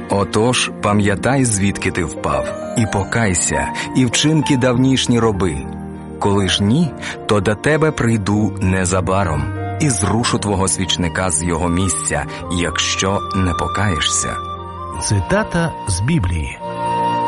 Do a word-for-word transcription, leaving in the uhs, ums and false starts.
Отож, пам'ятай, звідки ти впав, і покайся, і вчинки давнішні роби. Коли ж ні, то до тебе прийду незабаром, і зрушу твого свічника з його місця, якщо не покаєшся. Цитата з Біблії.